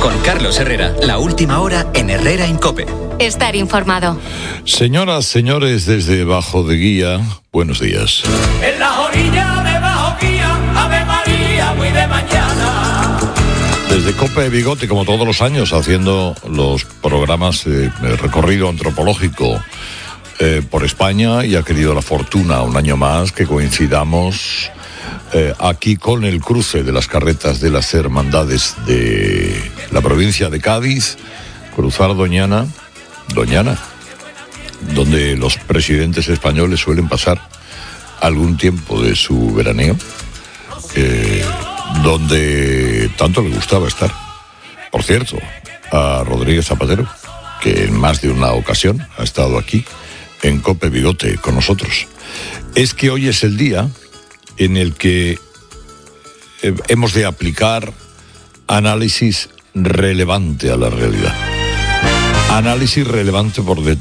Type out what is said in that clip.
Con Carlos Herrera, la última hora en Herrera en COPE. Estar informado. Señoras, señores, desde Bajo de Guía, buenos días. En la orilla de Bajo Guía, Ave María, muy de mañana. Desde COPE Bigote, como todos los años, haciendo los programas de recorrido antropológico por España, y ha querido la fortuna un año más que coincidamos aquí con el cruce de las carretas de las hermandades de la provincia de Cádiz, cruzar Doñana, donde los presidentes españoles suelen pasar algún tiempo de su veraneo, donde tanto le gustaba estar. Por cierto, a Rodríguez Zapatero, que en más de una ocasión ha estado aquí en COPE Bigote con nosotros. Es que hoy es el día en el que hemos de aplicar análisis relevante a la realidad. Análisis relevante